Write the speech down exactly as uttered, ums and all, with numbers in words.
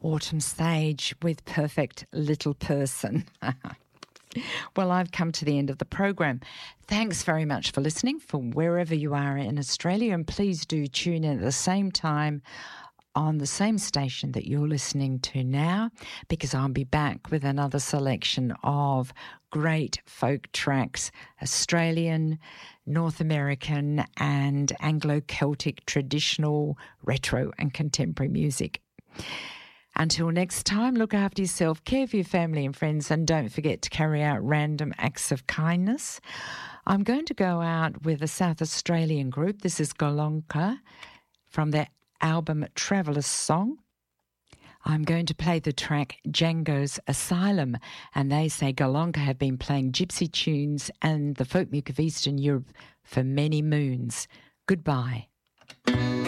Autumn Sage with Perfect Little Person. Well, I've come to the end of the program. Thanks very much for listening from wherever you are in Australia, and please do tune in at the same time on the same station that you're listening to now, because I'll be back with another selection of great folk tracks, Australian, North American and Anglo-Celtic traditional, retro and contemporary music. Until next time, look after yourself, care for your family and friends, and don't forget to carry out random acts of kindness. I'm going to go out with a South Australian group. This is Golonka from their album Traveller's Song. I'm going to play the track Django's Asylum, and they say Golonka have been playing gypsy tunes and the folk music of Eastern Europe for many moons. Goodbye.